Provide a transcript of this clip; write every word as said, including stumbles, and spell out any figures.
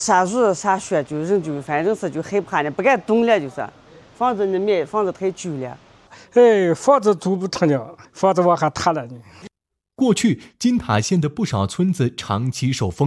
下雨下雪就人就反正是就害怕的，不敢动了，就是房子那面房子太旧了， 哎，房子住不成了，房子往下塌了呢。 过去金塔县的不少村子长期受风